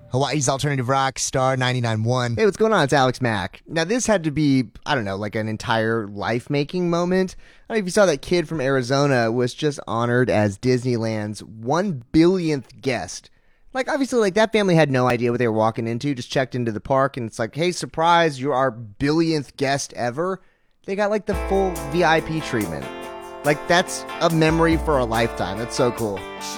Hawaii's alternative rock, Star 99.1. Hey, what's going on? It's Alex Mack. Now, this had to be, I don't know, like an entire life-making moment. I don't know if you saw that kid from Arizona was just honored as Disneyland's 1 billionth guest. Like, obviously, like, that family had no idea what they were walking into, just checked into the park, and it's like, hey, surprise, you're our billionth guest ever. They got, like, the full VIP treatment. Like, that's a memory for a lifetime. That's so cool.